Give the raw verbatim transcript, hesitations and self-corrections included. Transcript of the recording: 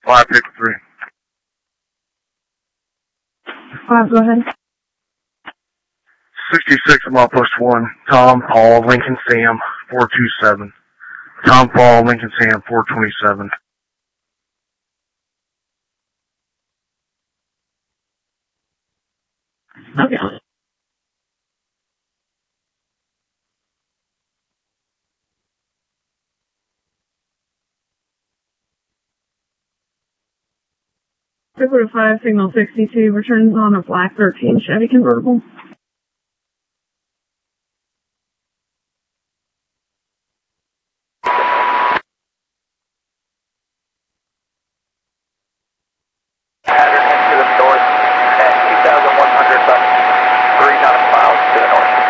five fifty-three. Five, go ahead. sixty-six mile post one. Tom, Paul, Lincoln, Sam, four two seven. Tom, Paul, Lincoln, Sam, four twenty-seven. Okay. Dakota five, signal sixty-two, returns on a black thirteen Chevy convertible.